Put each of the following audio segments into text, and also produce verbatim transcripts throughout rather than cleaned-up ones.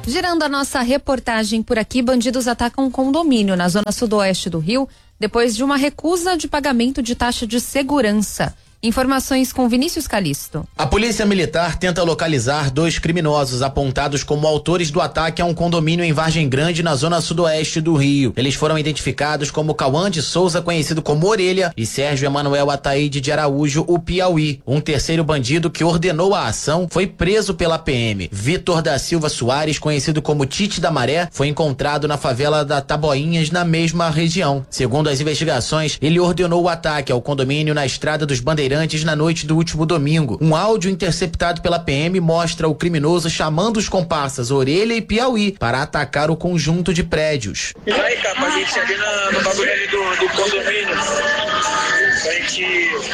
Girando a nossa reportagem por aqui, bandidos atacam um condomínio na zona sudoeste do Rio depois de uma recusa de pagamento de taxa de segurança. Informações com Vinícius Calisto. A polícia militar tenta localizar dois criminosos apontados como autores do ataque a um condomínio em Vargem Grande, na zona sudoeste do Rio. Eles foram identificados como Cauã de Souza, conhecido como Orelha, e Sérgio Emanuel Ataíde de Araújo, o Piauí. Um terceiro bandido que ordenou a ação foi preso pela P M. Vitor da Silva Soares, conhecido como Tite da Maré, foi encontrado na favela da Taboinhas, na mesma região. Segundo as investigações, ele ordenou o ataque ao condomínio na Estrada dos Bandeirantes na noite do último domingo. Um áudio interceptado pela P M mostra o criminoso chamando os comparsas Orelha e Piauí para atacar o conjunto de prédios. E aí, capa, a gente ali na, no bagulho ali do, do condomínio, a gente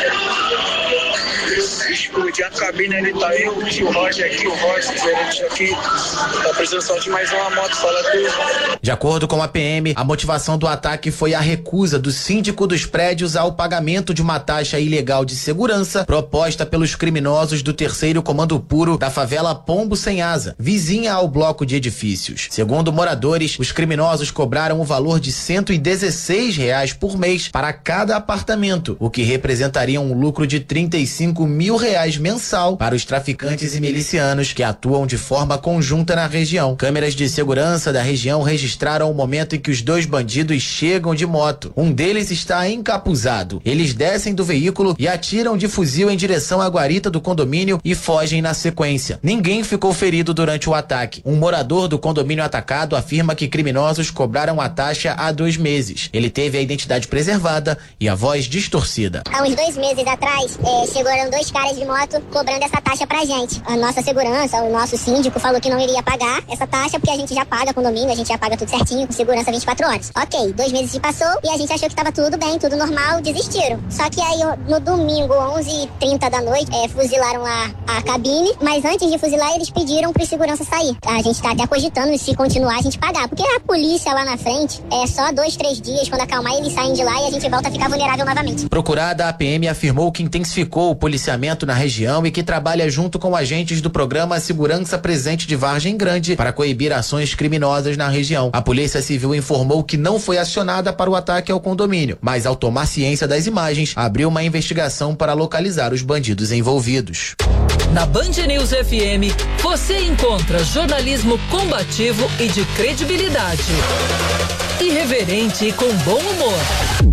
explodir a cabine, ele tá aí, o tio Roger aqui, o Roger, o gerente aqui, tá precisando só de mais uma moto, fala tudo. De acordo com a P M, a motivação do ataque foi a recusa do síndico dos prédios ao pagamento de uma taxa ilegal de segurança proposta pelos criminosos do terceiro Comando Puro da favela Pombo Sem Asa, vizinha ao bloco de edifícios. Segundo moradores, os criminosos cobraram o valor de cento e dezesseis reais por mês para cada apartamento, o que representaria um lucro de trinta e cinco mil reais mensal para os traficantes e milicianos que atuam de forma conjunta na região. Câmeras de segurança da região registraram o momento em que os dois bandidos chegam de moto. Um deles está encapuzado. Eles descem do veículo e atiram de fuzil em direção à guarita do condomínio e fogem na sequência. Ninguém ficou ferido durante o ataque. Um morador do condomínio atacado afirma que criminosos cobraram a taxa há dois meses. Ele teve a identidade preservada e a voz distorcida. Há uns dois meses atrás, é, chegaram dois caras de moto cobrando essa taxa pra gente. A nossa segurança, o nosso síndico falou que não iria pagar essa taxa porque a gente já paga condomínio, a gente já paga tudo certinho, com segurança vinte e quatro horas. Ok, dois meses se passou e a gente achou que tava tudo bem, tudo normal, desistiram. Só que aí no domingo, onze e trinta da noite, é, fuzilaram lá a cabine, mas antes de fuzilar eles pediram pro segurança sair. A gente tá até cogitando se continuar a gente pagar, porque a polícia lá na frente é só dois, três dias, quando acalmar eles saem de lá e a gente volta a ficar vulnerável novamente. Procurada, a P M afirmou que intensificou o policiamento na região e que trabalha junto com agentes do programa Segurança Presente de Vargem Grande para coibir ações criminosas na região. A Polícia Civil informou que não foi acionada para o ataque ao condomínio, mas ao tomar ciência das imagens, abriu uma investigação para localizar os bandidos envolvidos. Na Band News F M, você encontra jornalismo combativo e de credibilidade. Irreverente e com bom humor.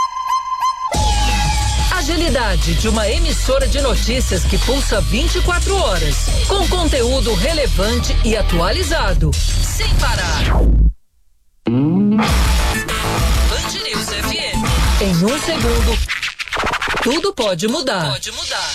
Agilidade de uma emissora de notícias que pulsa vinte e quatro horas, com conteúdo relevante e atualizado, sem parar. Band News F M. Em um segundo, tudo pode mudar. Pode mudar.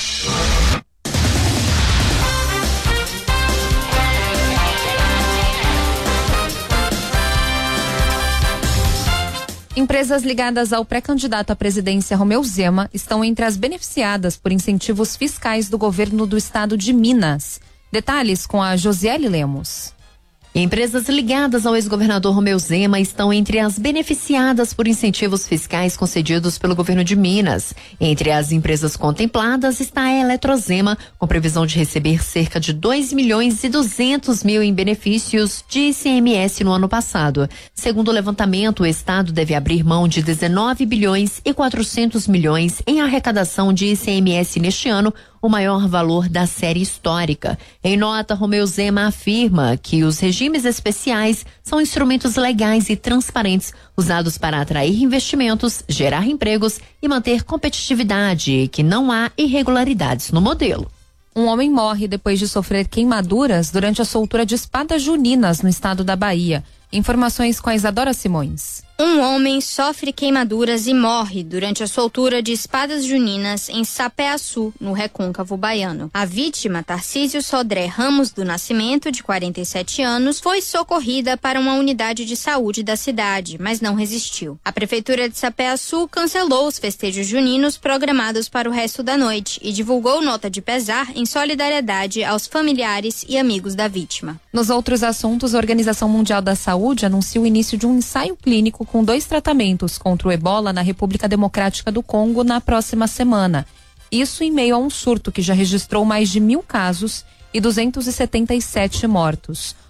Empresas ligadas ao pré-candidato à presidência Romeu Zema estão entre as beneficiadas por incentivos fiscais do governo do estado de Minas. Detalhes com a Josiele Lemos. Empresas ligadas ao ex-governador Romeu Zema estão entre as beneficiadas por incentivos fiscais concedidos pelo governo de Minas. Entre as empresas contempladas está a Eletrozema, com previsão de receber cerca de dois milhões e duzentos mil em benefícios de I C M S no ano passado. Segundo o levantamento, o estado deve abrir mão de dezenove bilhões e quatrocentos milhões em arrecadação de I C M S neste ano, o maior valor da série histórica. Em nota, Romeu Zema afirma que os regimes especiais são instrumentos legais e transparentes usados para atrair investimentos, gerar empregos e manter competitividade e que não há irregularidades no modelo. Um homem morre depois de sofrer queimaduras durante a soltura de espadas juninas no estado da Bahia. Informações com a Isadora Simões. Um homem sofre queimaduras e morre durante a soltura de espadas juninas em Sapé-Açu, no Recôncavo Baiano. A vítima, Tarcísio Sodré Ramos do Nascimento, de quarenta e sete anos, foi socorrida para uma unidade de saúde da cidade, mas não resistiu. A Prefeitura de Sapé-Açu cancelou os festejos juninos programados para o resto da noite e divulgou nota de pesar em solidariedade aos familiares e amigos da vítima. Nos outros assuntos, a Organização Mundial da Saúde anuncia o início de um ensaio clínico com dois tratamentos contra o ebola na República Democrática do Congo na próxima semana. Isso em meio a um surto que já registrou mais de mil casos e duzentos e setenta e sete mortos.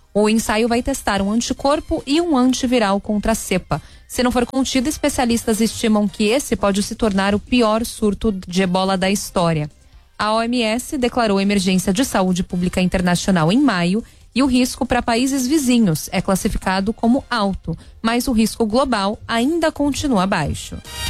O ensaio vai testar um anticorpo e um antiviral contra a cepa. Se não for contido, especialistas estimam que esse pode se tornar o pior surto de ebola da história. A O M S declarou emergência de saúde pública internacional em maio e o risco para países vizinhos é classificado como alto, mas o risco global ainda continua baixo.